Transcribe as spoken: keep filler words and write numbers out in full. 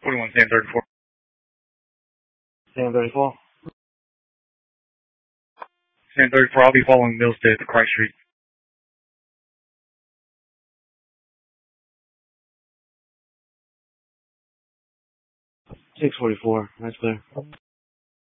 forty-one, Sam thirty-four. Sam thirty-four. Sam thirty-four, I'll be following Millsdale to Christ Street. six forty-four, that's clear.